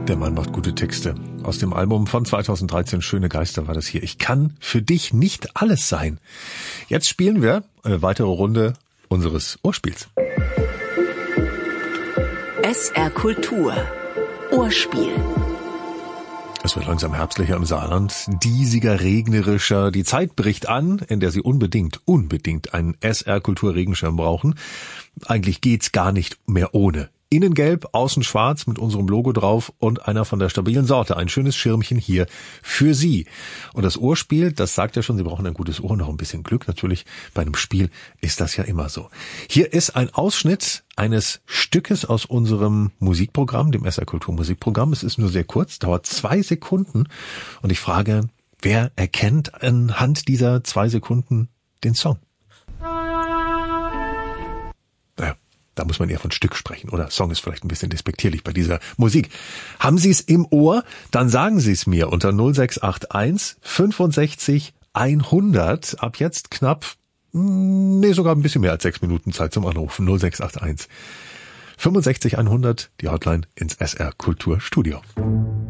Der Mann macht gute Texte. Aus dem Album von 2013, Schöne Geister, war das hier. Ich kann für dich nicht alles sein. Jetzt spielen wir eine weitere Runde unseres Ohrspiels. SR Kultur. Ohrspiel. Es wird langsam herbstlicher im Saarland, diesiger, regnerischer. Die Zeit bricht an, in der Sie unbedingt einen SR Kultur Regenschirm brauchen. Eigentlich geht's gar nicht mehr ohne. Innen gelb, außen schwarz mit unserem Logo drauf und einer von der stabilen Sorte. Ein schönes Schirmchen hier für Sie. Und das Ohrspiel, das sagt ja schon, Sie brauchen ein gutes Ohr, noch ein bisschen Glück. Natürlich, bei einem Spiel ist das ja immer so. Hier ist ein Ausschnitt eines Stückes aus unserem Musikprogramm, dem SR Kultur Musikprogramm. Es ist nur sehr kurz, dauert 2 Sekunden. Und ich frage, wer erkennt anhand dieser 2 Sekunden den Song? Da muss man eher von Stück sprechen, oder? Song ist vielleicht ein bisschen despektierlich bei dieser Musik. Haben Sie es im Ohr? Dann sagen Sie es mir unter 0681 65 100. Ab jetzt knapp, sogar ein bisschen mehr als 6 Minuten Zeit zum Anrufen. 0681 65 100, die Hotline ins SR Kultur Studio.